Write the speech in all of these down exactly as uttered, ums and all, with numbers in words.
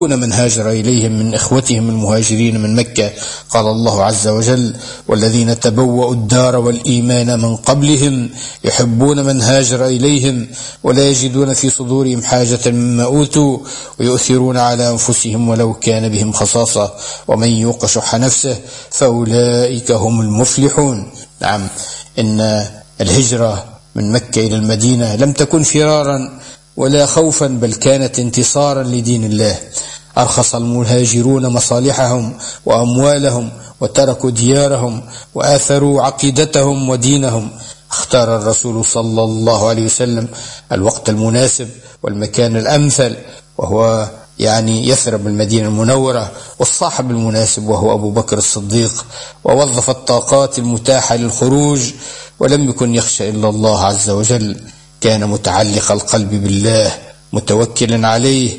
من هاجر إليهم من إخوتهم المهاجرين من مكة. قال الله عز وجل: والذين تبوأوا الدار والإيمان من قبلهم يحبون من هاجر إليهم ولا يجدون في صدورهم حاجة مما أوتوا ويؤثرون على أنفسهم ولو كان بهم خصاصة ومن يوق شح نفسه فأولئك هم المفلحون. نعم، إن الهجرة من مكة إلى المدينة لم تكن فرارا ولا خوفا، بل كانت انتصارا لدين الله. أرخص المهاجرون مصالحهم وأموالهم وتركوا ديارهم وآثروا عقيدتهم ودينهم. اختار الرسول صلى الله عليه وسلم الوقت المناسب والمكان الأمثل، وهو يعني يثرب المدينة المنورة، والصاحب المناسب وهو أبو بكر الصديق، ووظف الطاقات المتاحة للخروج ولم يكن يخشى إلا الله عز وجل. كان متعلق القلب بالله متوكلا عليه.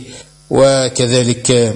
وكذلك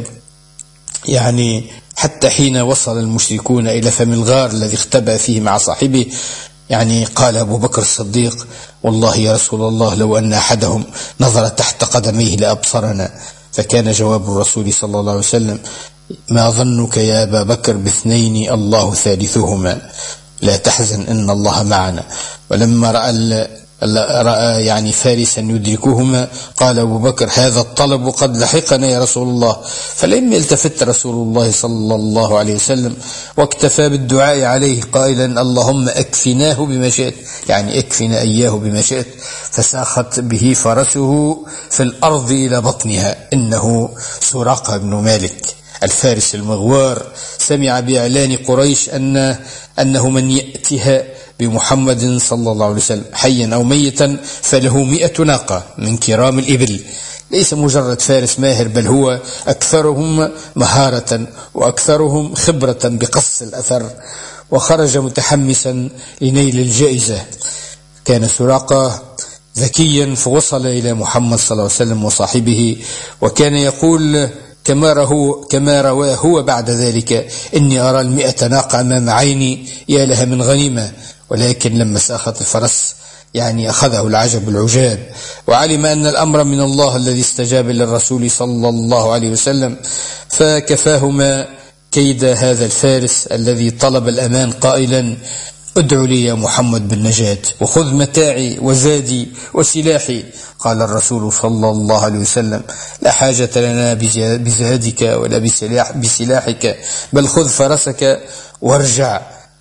يعني حتى حين وصل المشركون إلى فم الغار الذي اختبأ فيه مع صاحبه، يعني قال أبو بكر الصديق: والله يا رسول الله لو أن أحدهم نظر تحت قدميه لأبصرنا. فكان جواب الرسول صلى الله عليه وسلم: ما ظنك يا أبا بكر باثنين الله ثالثهما، لا تحزن إن الله معنا. ولما رأى رأى يعني فارسا يدركهما قال أبو بكر: هذا الطلب قد لحقنا يا رسول الله. فلم يلتفت رسول الله صلى الله عليه وسلم واكتفى بالدعاء عليه قائلا: اللهم أكفناه بما شئت، يعني أكفنا إياه بما شئت. فساخت به فرسه في الأرض إلى بطنها. إنه سراقة بن مالك الفارس المغوار سمع بإعلان قريش أن أنه من يأتها بمحمد صلى الله عليه وسلم حيا أو ميتا فله مئة ناقة من كرام الإبل. ليس مجرد فارس ماهر، بل هو أكثرهم مهارة وأكثرهم خبرة بقص الأثر، وخرج متحمسا لنيل الجائزة. كان سراقة ذكيا فوصل إلى محمد صلى الله عليه وسلم وصاحبه، وكان يقول كما رواه كما رواه هو بعد ذلك: إني أرى المئة ناقة أمام عيني يا لها من غنيمة. ولكن لما ساخت الفرس يعني أخذه العجب العجاب، وعلم أن الأمر من الله الذي استجاب للرسول صلى الله عليه وسلم، فكفاهما كيد هذا الفارس الذي طلب الأمان قائلا: ادعو لي يا محمد بالنجاة وخذ متاعي وزادي وسلاحي. قال الرسول صلى الله عليه وسلم: لا حاجة لنا بزادك ولا بسلاح بسلاحك، بل خذ فرسك وارجع.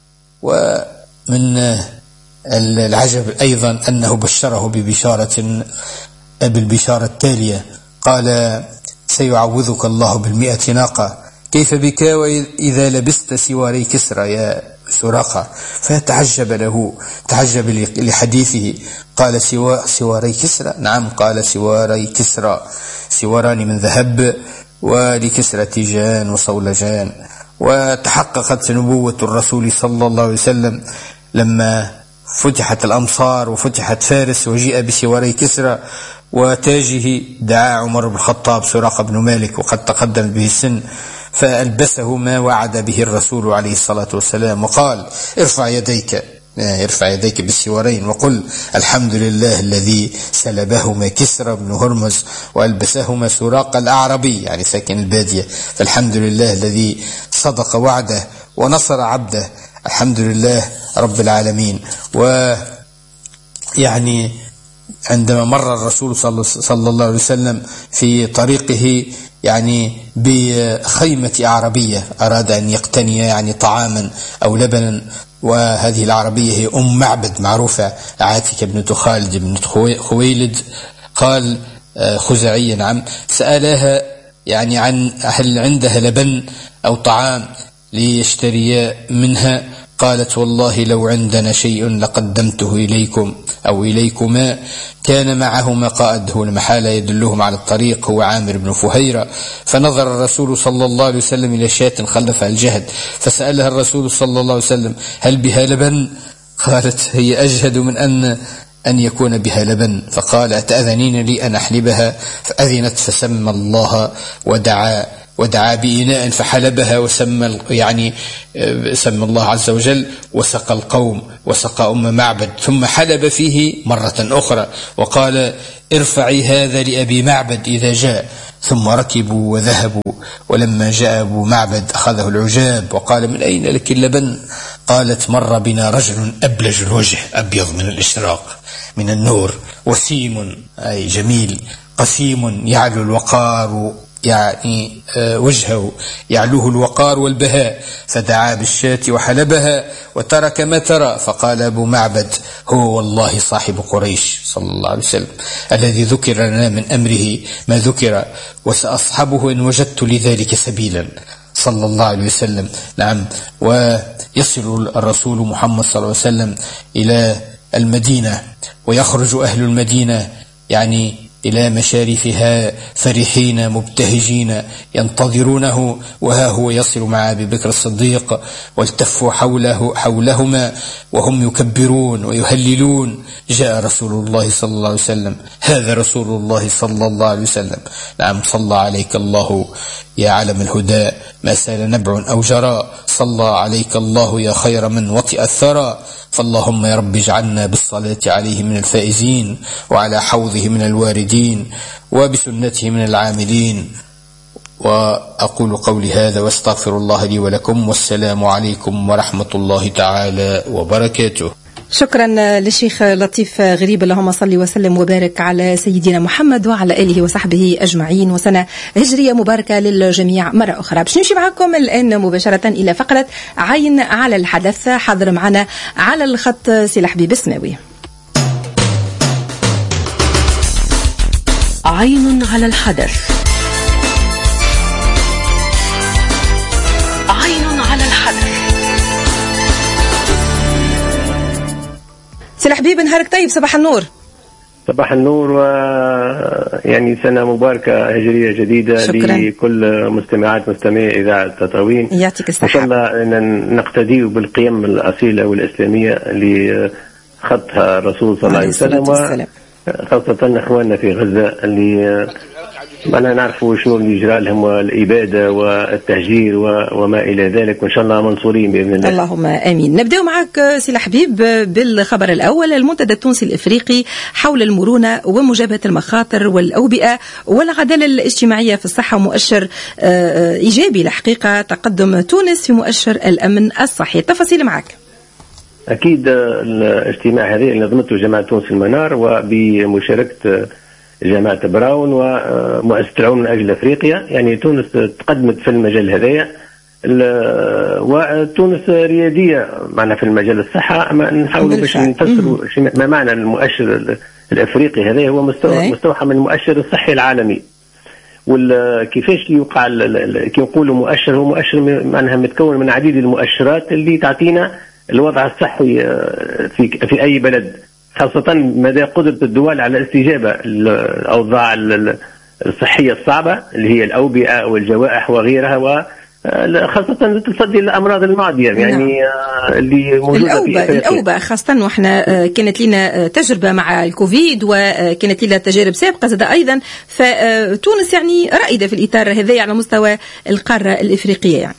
ومن العجب أيضا أنه بشره ببشارة بالبشارة التالية: قال: سيعوذك الله بالمئة ناقة، كيف بك وإذا لبست سواري كسرى يا سراقة؟ فتعجب له تعجب لحديثه. قال: سوا سواري كسرى؟ نعم. قال: سواري كسرى سواران من ذهب ولكسرى تيجان وصولجان. وتحققت نبوة الرسول صلى الله عليه وسلم لما فتحت الأمصار وفتحت فارس وجيء بسواري كسرى وتاجه. دعا عمر بن الخطاب سراقة بن مالك وقد تقدم به السن، فألبسه ما وعد به الرسول عليه الصلاة والسلام، وقال: ارفع يديك ارفع يديك بالسوارين وقل: الحمد لله الذي سلبهما كسرى بن هرمز وألبسهما سراقة الأعربي، يعني ساكن البادية. فالحمد لله الذي صدق وعده ونصر عبده. الحمد لله رب العالمين. ويعني عندما مر الرسول صلى الله عليه وسلم في طريقه يعني بخيمة أعربية أراد أن يقتني يعني طعاما أو لبنا، وهذه العربية هي أم معبد معروفة، عاتكة بنت خالد بن خويلد. قال خزاعيا: نعم. سألها يعني عن هل عندها لبن أو طعام ليشتري منها. قالت: والله لو عندنا شيء لقدمته إليكم أو إليكما. كان معهما قائده المحالة يدلهم على الطريق، هو عامر بن فهيرة. فنظر الرسول صلى الله عليه وسلم إلى شاة خلفها الجهد، فسألها الرسول صلى الله عليه وسلم: هل بها لبن؟ قالت: هي أجهد من أن أن يكون بها لبن. فقال: أتأذنين لي أن أحلبها؟ فأذنت، فسمى الله ودعا ودعا بإناء فحلبها وسمى يعني سمى الله عز وجل وسقى القوم وسقى أم معبد، ثم حلب فيه مرة أخرى وقال ارفعي هذا لأبي معبد إذا جاء، ثم ركبوا وذهبوا. ولما جاء أبو معبد أخذه العجاب وقال من أين لك اللبن؟ قالت مر بنا رجل أبلج الوجه أبيض من الإشراق من النور، وسيم أي جميل، قسيم يعلو الوقار يعني وجهه يعلوه الوقار والبهاء، فدعا بالشاة وحلبها وترك ما ترى. فقال أبو معبد هو والله صاحب قريش صلى الله عليه وسلم الذي ذكر لنا من أمره ما ذكر، وسأصحبه إن وجدت لذلك سبيلا صلى الله عليه وسلم. نعم. ويصل الرسول محمد صلى الله عليه وسلم إلى المدينة، ويخرج أهل المدينة يعني إلى مشارفها فرحين مبتهجين ينتظرونه، وها هو يصل مع أبي بكر الصديق، والتفوا حوله حولهما وهم يكبرون ويهللون. جاء رسول الله صلى الله عليه وسلم، هذا رسول الله صلى الله عليه وسلم. نعم. صلى عليك الله يا علم الهدى ما سال نبع أو جرى، صلى عليك الله يا خير من وطئ الثرى. فاللهم يا رب اجعلنا بالصلاة عليه من الفائزين، وعلى حوضه من الواردين، وبسنته من العاملين. وأقول قولي هذا واستغفر الله لي ولكم، والسلام عليكم ورحمة الله تعالى وبركاته. شكرا للشيخ لطيف غريب. اللهم صل وسلم وبارك على سيدنا محمد وعلى آله وصحبه أجمعين، وسنة هجرية مباركة للجميع مرة أخرى. باش نمشي معكم الآن مباشرة إلى فقرة عين على الحدث. حاضر معنا على الخط سي حبيب السماوي. عين على الحدث. عين على الحدث. سي حبيب نهارك طيب، صباح النور. صباح النور، و يعني سنة مباركة هجرية جديدة. شكرا لكل مستمعات مستمعي إذاعة تطاوين. يعطيك الصحة. إن شاء الله أن نقتدي بالقيم الأصيلة والإسلامية اللي خطها الرسول صلى الله عليه وسلم، وخاصة إخواننا في غزة اللي أنا نعرفوا شنو اللي يجرى لهم، والإبادة والتهجير وما إلى ذلك، وإن شاء الله منصورين بإذن الله. اللهم آمين. نبدأ معك سي حبيب بالخبر الأول. المنتدى التونسي الإفريقي حول المرونة ومجابهة المخاطر والأوبئة والعدالة الاجتماعية في الصحة، مؤشر إيجابي لحقيقة تقدم تونس في مؤشر الأمن الصحي. التفاصيل معك. أكيد الاجتماع هذا اللي نظمته جماعة تونس المنار وبمشاركة جامعة براون ومؤسسة العون من أجل أفريقيا. يعني تونس تقدمت في المجال هذايا، وتونس ريادية معنا في المجال الصحة. أما نحاول باش نفسروا ما معنى المؤشر الأفريقي هذا. هو مستوحى من المؤشر الصحي العالمي، وكيفاش يوقع كي يقولوا مؤشر، هو مؤشر معناها متكون من عديد المؤشرات اللي تعطينا الوضع الصحي في في أي بلد، خاصة مدى قدرة الدول على الاستجابة الأوضاع الصحية الصعبة اللي هي الأوبئة والجوائح وغيرها، وخاصة تصدي الأمراض المعدية يعني اللي موجودة في أفريقيا. الأوبئة خاصة، وإحنا كانت لنا تجربة مع الكوفيد وكانت لنا تجارب سابقة زاد أيضا، فتونس يعني رائدة في الإطار هذا على مستوى القارة الإفريقية. يعني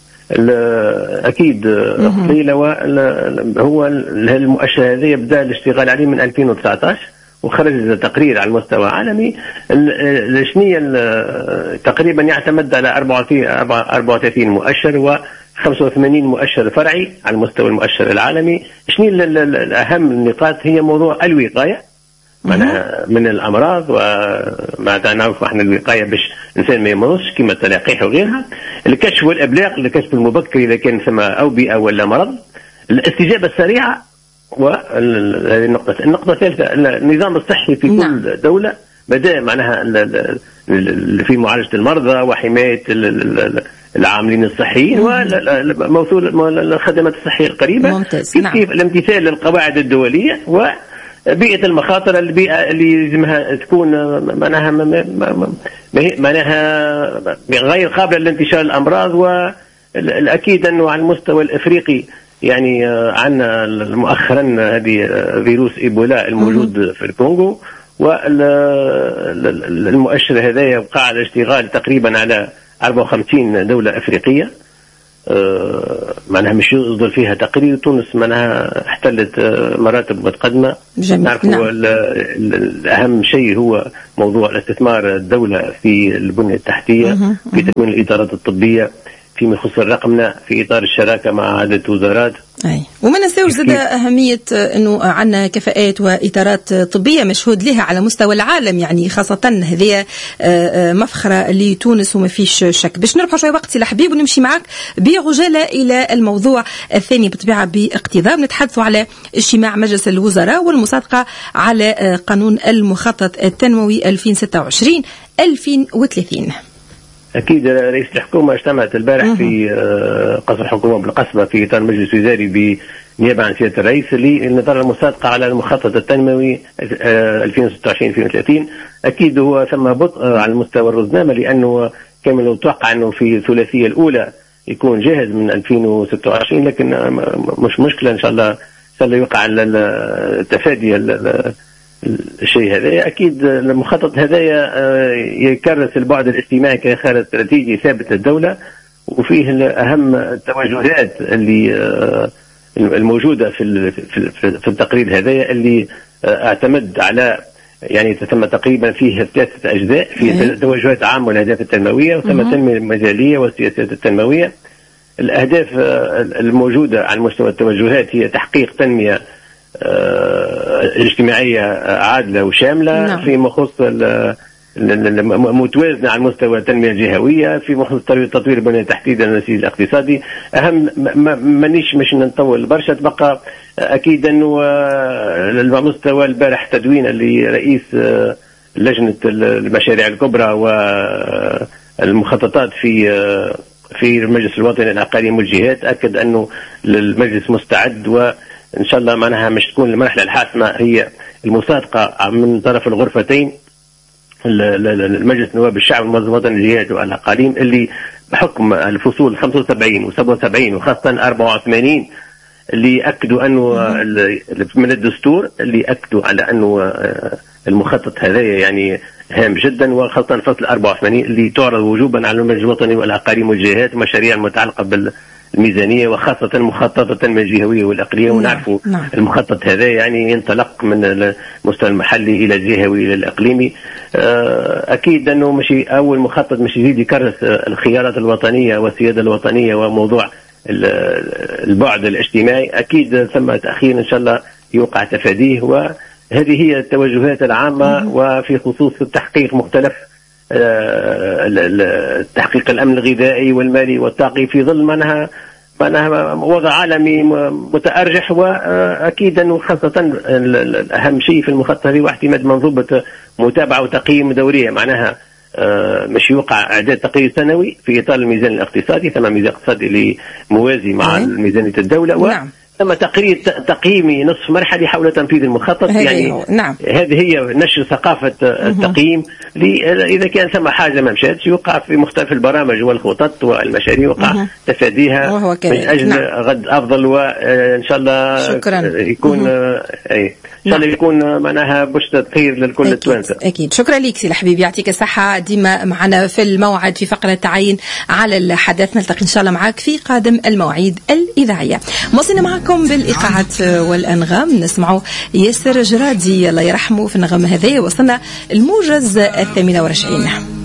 أكيد قليلة. هو المؤشر هذا يبدأ الاشتغال عليه من ألفين وتسعة عشر، وخرج تقرير على المستوى العالمي. الشنية تقريبا يعتمد على أربعة وثلاثين مؤشر و خمسة وثمانين مؤشر فرعي على مستوى المؤشر العالمي. شنو الأهم النقاط؟ هي موضوع الوقاية معناها من الأمراض، وما نعرف احنا الوقاية باش الإنسان ما يمرضش كما التلقيح وغيرها. الكشف والإبلاغ، الكشف المبكر إذا كان ثم أوبئة ولا مرض. الاستجابة السريعة، وهذه النقطة. النقطة الثالثة النظام الصحي في نعم. كل دولة بدأ معناها في معالجة المرضى وحماية العاملين الصحيين وموصول الخدمات الصحية القريبة. ممتاز. كيف نعم. كيف الامتثال للقواعد الدولية، وبيئة المخاطر، البيئة اللي لازمها تكون معناها معناها غير قابلة لانتشار الأمراض. والأكيد أنه على المستوى الأفريقي يعني عندنا مؤخرا هذه فيروس إيبولا الموجود في الكونغو، والمؤشر هذا يبقى على اشتغال تقريبا على أربعة وخمسين دولة أفريقية آه معناها مش يصدر فيها تقرير. تونس معناها احتلت آه مراتب متقدمة. نعرفوا نعم. الأهم شيء هو موضوع الاستثمار الدولة في البنية التحتية مه. في تكوين الإدارات الطبية فيما يخص الرقمنة في إطار الشراكة مع عدة وزارات. أي وما ننساوش زاد أهمية أنه عندنا كفاءات وإطارات طبية مشهود لها على مستوى العالم، يعني خاصة هذه مفخرة لتونس وما فيش شك. باش نربحوا شوية وقت سي الحبيب ونمشي معك بعجالة إلى الموضوع الثاني بطبيعة باقتضاب، نتحدثوا على اجتماع مجلس الوزراء والمصادقة على قانون المخطط التنموي ألفين وستة وعشرين ألفين وثلاثين. أكيد رئيس الحكومة اجتمعت البارح في قصر الحكومة بالقصبة في إطار مجلس وزاري بنيابة عن سيادة الرئيس لنظر المصادقة على المخطط التنموي ألفين وستة وعشرين ألفين وثلاثين. أكيد هو ثم بطء على المستوى الرزنامة لأنه كان من المتوقع أنه في الثلاثية الأولى يكون جاهز من ألفين وستة وعشرين، لكن مش مشكلة إن شاء الله إن شاء الله يوقع التفادي الشيء هذا. أكيد المخطط هذايا يكرس البعد الاجتماعي كخيار استراتيجي ثابت للدولة، وفيه أهم التوجهات اللي الموجودة في في التقرير هذايا اللي اعتمد على يعني تم تقريبا فيه ثلاثة أجزاء، فيه توجهات عامة والأهداف التنموية وثم التنمية المجالية والسياسات التنموية. الأهداف الموجودة على مستوى التوجهات هي تحقيق تنمية اجتماعية عادلة وشاملة نعم. في مخص متوازنة على مستوى التنمية الجهوية، في مخص تطوير البنية التحتية والنسيج الاقتصادي. أهم مانيش مش نطول برشا، تبقى أكيد أنه المستوى البارح تدوين اللي رئيس لجنة المشاريع الكبرى والمخططات في في المجلس الوطني للأقاليم والجهات أكد أنه المجلس مستعد، و إن شاء الله معناها مش تكون المرحلة الحاسمة هي المصادقة من طرف الغرفتين المجلس نواب الشعب والمنظمة الوطنية للجهات والأقاليم اللي بحكم الفصول خمسة وسبعين وسبعة وسبعين وخاصة أربعة وثمانين اللي أكدوا أنه من الدستور اللي أكدوا على أنه المخطط هذا يعني هام جدا، وخاصة الفصل أربعة وثمانين اللي تعرض وجوبا على المجلس الوطني والأقاليم والجهات ومشاريع المتعلقة بال الميزانية وخاصة مخططات التنمية الجهوية والأقليمية. ونعرفوا نعم. المخطط هذا يعني ينطلق من المستوى المحلي إلى الجهوي إلى الإقليمي. أكيد أنه مش أول مخطط مش يزيد يكرس الخيارات الوطنية والسيادة الوطنية وموضوع البعد الاجتماعي. أكيد ثم تأخير إن شاء الله يوقع تفاديه، وهذه هي التوجهات العامة. وفي خصوص تحقيق مختلف تحقيق الأمن الغذائي والمالي والطاقي في ظل منها معناها وضع عالمي متأرجح. وأكيد أنه خاصة الأهم شيء في المخطط هو اعتماد منظومة متابعة وتقييم دورية، معناها مش يوقع إعداد تقرير سنوي في إطار الميزان الاقتصادي، ثم ميزان اقتصادي موازي مع ميزانية الدولة نعم. ثم تقرير تقييمي نصف مرحلي حول تنفيذ المخطط. يعني نعم. هذه هي نشر ثقافة التقييم. إذا كان ثم حاجة ما مشاتش يوقع في مختلف البرامج والخطط والمشاريع يوقع تفاديها من أجل نعم. غد أفضل، وإن شاء الله شكرا. يكون أي إن شاء الله يكون معناها بش تطهير للكل التوانسة. أكيد. شكرا لك سي الحبيب، يعطيك الصحة، ديما معنا في الموعد في فقرة تعيين على الحدث. نلتقي إن شاء الله معك في قادم المواعيد الإذاعية. موصلنا معكم بالإيقاعات والأنغام، نسمعوا ياسر جرادي الله يرحمه في النغمة هذه. وصلنا الموجز الثامنة والعشرين.